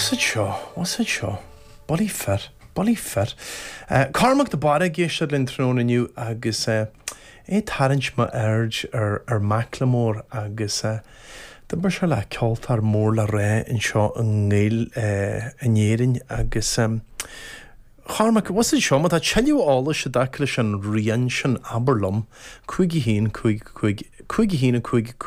Was it seo? Bolí fer. Carmach de bara géiste linn trón iniu agus tarint ma urge ar Macklemore agus de bar se le ceoltar mór le ré in seo an ngéil anéirin agus Carmach, was it seo? Ma tá tseiliú ála se dacle an rian sin Aberlum, cuigi hín, cuig